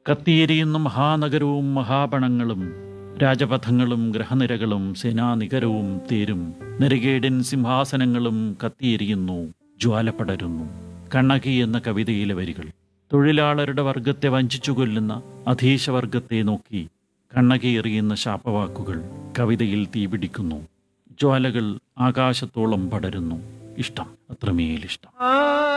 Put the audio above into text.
കത്തിയെരിയുന്ന മഹാനഗരവും മഹാപണങ്ങളും രാജപഥങ്ങളും ഗ്രഹനിരകളും സേനാനികരവും തേരും നെറുകേടിൻ സിംഹാസനങ്ങളും കത്തിയെരിയുന്നു, ജ്വാല പടരുന്നു. കണ്ണകി എന്ന കവിതയിലെ വരികൾ. തൊഴിലാളരുടെ വർഗത്തെ വഞ്ചിച്ചു കൊല്ലുന്ന അധീശവർഗത്തെ നോക്കി കണ്ണകി എറിയുന്ന ശാപവാക്കുകൾ കവിതയിൽ തീപിടിക്കുന്നു. ജ്വാലകൾ ആകാശത്തോളം പടരുന്നു. ഇഷ്ടം, അത്രമേലിഷ്ടം.